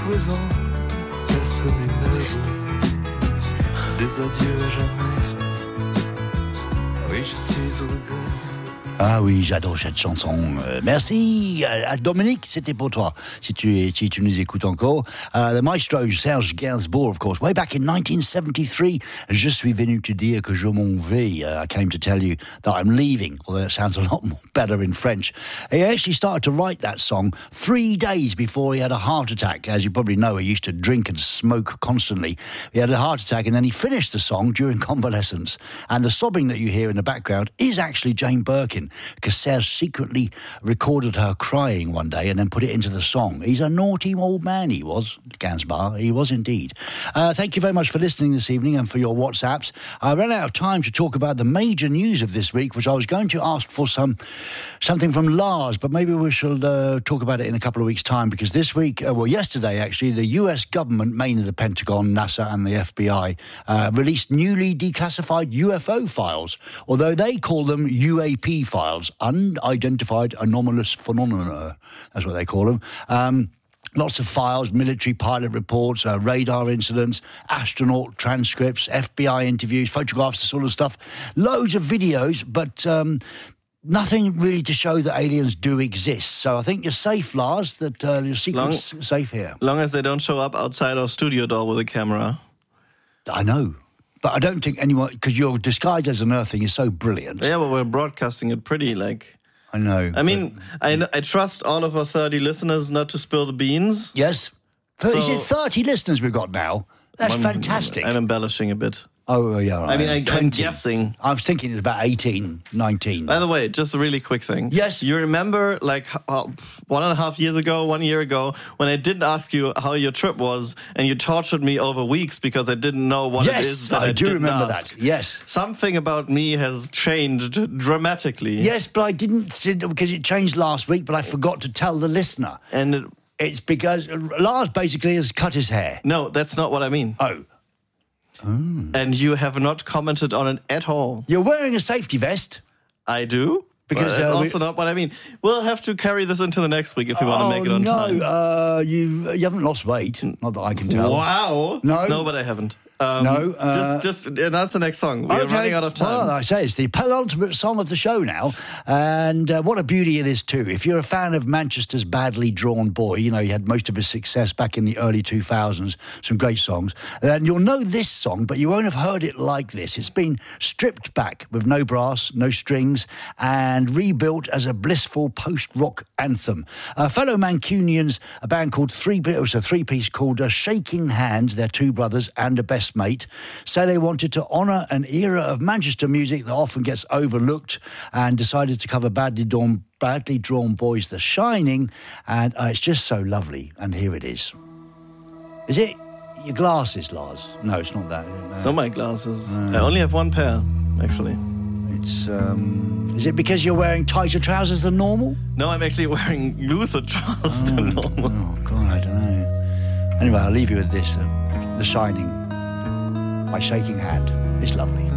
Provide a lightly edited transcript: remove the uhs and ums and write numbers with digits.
faisant résonner mes voeux, des adieux à jamais. Oui, je suis au regret. Ah oui, j'adore cette chanson. Merci à Dominique, c'était pour toi, si tu nous écoutes encore. The maestro Serge Gainsbourg, of course, way back in 1973. Je suis venu te dire que je m'en vais. I came to tell you that I'm leaving, although it sounds a lot more better in French. He actually started to write that song 3 days before he had a heart attack. As you probably know, he used to drink and smoke constantly. He had a heart attack and then he finished the song during convalescence. And the sobbing that you hear in the background is actually Jane Birkin, because Serge secretly recorded her crying one day and then put it into the song. He's a naughty old man, he was, Gainsbourg. He was indeed. Thank you very much for listening this evening and for your WhatsApps. I ran out of time to talk about the major news of this week, which I was going to ask for something from Lars, but maybe we shall talk about it in a couple of weeks' time, because this week, yesterday actually, the US government, mainly the Pentagon, NASA and the FBI, released newly declassified UFO files, although they call them UAP files, unidentified anomalous phenomena. That's what they call them. Lots of files, military pilot reports, radar incidents, astronaut transcripts, FBI interviews, photographs, this sort of stuff. Loads of videos, but nothing really to show that aliens do exist. So I think you're safe, Lars, that your secret's safe here. Long as they don't show up outside our studio door with a camera. I know. But I don't think anyone, because your disguise as an Earthing is so brilliant. Yeah, but we're broadcasting it pretty, like... I know. I mean, I trust all of our 30 listeners not to spill the beans. Yes. Is it 30 listeners we've got now? That's fantastic. I'm embellishing a bit. Oh, yeah. Right. I mean, I'm guessing. I was thinking it's about 18, 19. By the way, just a really quick thing. Yes. You remember, like, 1.5 years ago, 1 year ago, when I didn't ask you how your trip was, and you tortured me over weeks because I didn't know what it is that I do didn't remember ask. that. Yes. Something about me has changed dramatically. Yes, but I didn't, because it changed last week, but I forgot to tell the listener. And it's because Lars basically has cut his hair. No, that's not what I mean. Oh. And you have not commented on it at all. You're wearing a safety vest. I do. Because that's also not what I mean. We'll have to carry this into the next week if you want to make it on time. No, you haven't lost weight. Not that I can tell. Wow. No, but I haven't. Just that's the next song. We're running out of time. Well, I say it's the penultimate song of the show now, and what a beauty it is too. If you're a fan of Manchester's Badly Drawn Boy, you know he had most of his success back in the early 2000s. Some great songs, and you'll know this song, but you won't have heard it like this. It's been stripped back with no brass, no strings, and rebuilt as a blissful post-rock anthem. Fellow Mancunians, a band called three-piece called Shaking Hands. They're two brothers and a best mate, say they wanted to honour an era of Manchester music that often gets overlooked, and decided to cover Badly Drawn Boys' The Shining, and it's just so lovely, and here it is. Is it your glasses, Lars? No, it's not that. So my glasses. I only have one pair, actually. It's, is it because you're wearing tighter trousers than normal? No, I'm actually wearing looser trousers than normal. Oh, God, I don't know. Anyway, I'll leave you with this, The Shining. My Shaking Hand. It's lovely.